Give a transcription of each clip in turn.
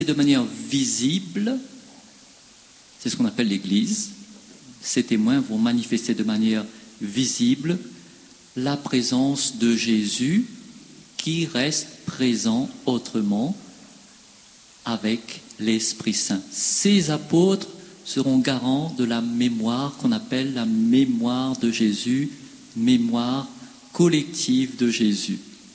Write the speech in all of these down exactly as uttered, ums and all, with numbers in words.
de manière visible, c'est ce qu'on appelle l'Église. Ces témoins vont manifester de manière visible la présence de Jésus qui reste présent autrement avec l'Esprit Saint. Ces apôtres seront garants de la mémoire qu'on appelle la mémoire de Jésus, mémoire collective de Jésus,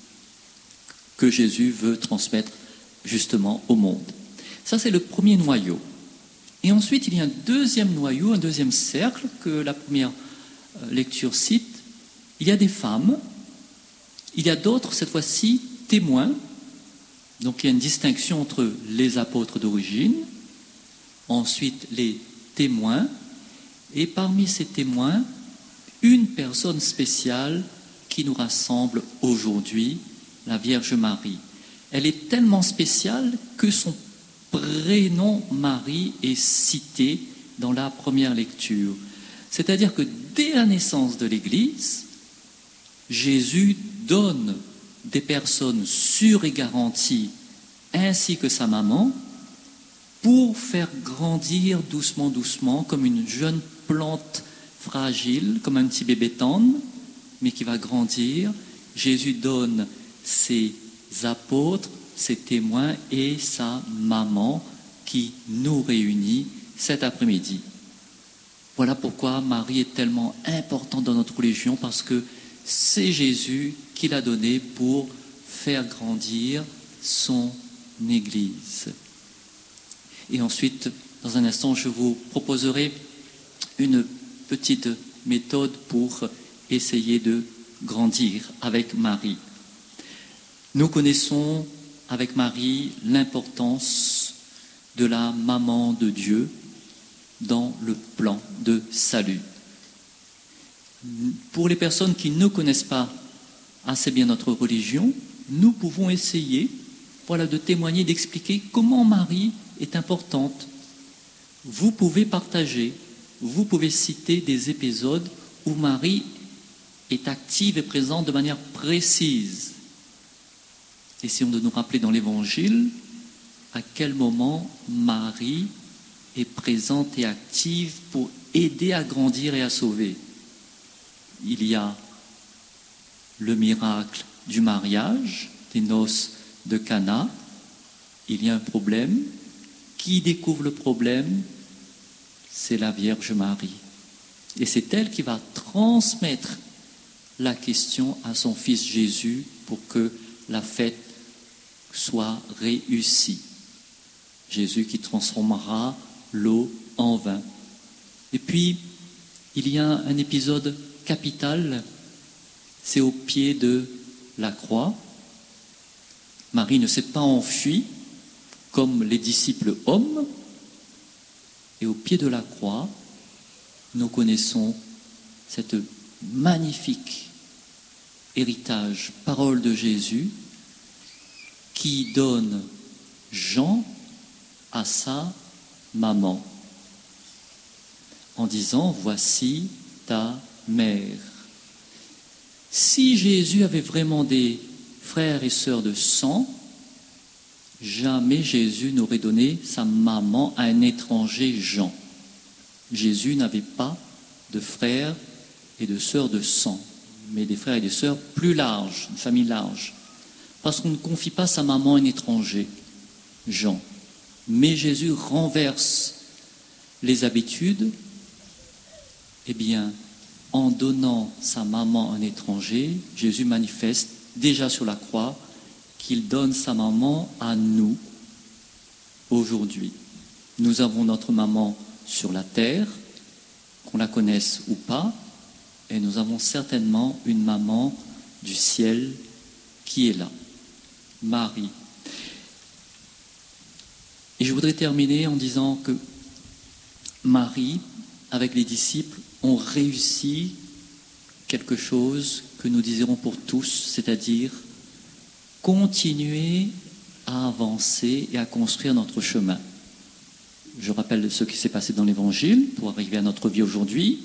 que Jésus veut transmettre justement au monde. Ça, c'est le premier noyau. Et ensuite, il y a un deuxième noyau, un deuxième cercle que la première lecture cite. Il y a des femmes, il y a d'autres, cette fois-ci, témoins. Donc il y a une distinction entre les apôtres d'origine, ensuite les témoins, et parmi ces témoins, une personne spéciale qui nous rassemble aujourd'hui, la Vierge Marie. Elle est tellement spéciale que son prénom Marie est cité dans la première lecture. C'est-à-dire que dès la naissance de l'Église, Jésus donne des personnes sûres et garanties, ainsi que sa maman, pour faire grandir doucement, doucement, comme une jeune plante fragile, comme un petit bébé tendre, mais qui va grandir. Jésus donne ses apôtres, ses témoins et sa maman qui nous réunit cet après-midi. Voilà pourquoi Marie est tellement importante dans notre religion, parce que c'est Jésus qui l'a donné pour faire grandir son Église. Et ensuite, dans un instant, je vous proposerai une petite méthode pour essayer de grandir avec Marie. Nous connaissons avec Marie l'importance de la maman de Dieu dans le plan de salut. Pour les personnes qui ne connaissent pas assez bien notre religion, nous pouvons essayer, voilà, de témoigner, d'expliquer comment Marie est importante. Vous pouvez partager, vous pouvez citer des épisodes où Marie est active et présente de manière précise. Essayons de nous rappeler dans l'Évangile à quel moment Marie est présente et active pour aider à grandir et à sauver. Il y a le miracle du mariage, des noces de Cana. Il y a un problème. Qui découvre le problème? C'est la Vierge Marie. Et c'est elle qui va transmettre la question à son fils Jésus pour que la fête soit réussie. Jésus qui transformera l'eau en vin. Et puis, il y a un épisode capital, c'est au pied de la croix. Marie ne s'est pas enfuie comme les disciples hommes. Et au pied de la croix, nous connaissons cette magnifique héritage, parole de Jésus, qui donne Jean à sa maman, en disant « Voici ta mère ». Si Jésus avait vraiment des frères et sœurs de sang, jamais Jésus n'aurait donné sa maman à un étranger Jean. Jésus n'avait pas de frères et de sœurs de sang, mais des frères et des sœurs plus larges, une famille large. Parce qu'on ne confie pas sa maman à un étranger, Jean. Mais Jésus renverse les habitudes, eh bien, en donnant sa maman à un étranger, Jésus manifeste déjà sur la croix qu'il donne sa maman à nous aujourd'hui. Nous avons notre maman sur la terre, qu'on la connaisse ou pas, et nous avons certainement une maman du ciel qui est là, Marie. Et je voudrais terminer en disant que Marie, avec les disciples, ont réussi quelque chose que nous désirons pour tous, c'est-à-dire continuer à avancer et à construire notre chemin. Je rappelle ce qui s'est passé dans l'Évangile pour arriver à notre vie aujourd'hui.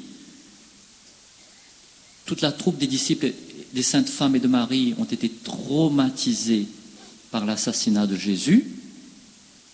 Toute la troupe des disciples, des saintes femmes et de Marie ont été traumatisés par l'assassinat de Jésus.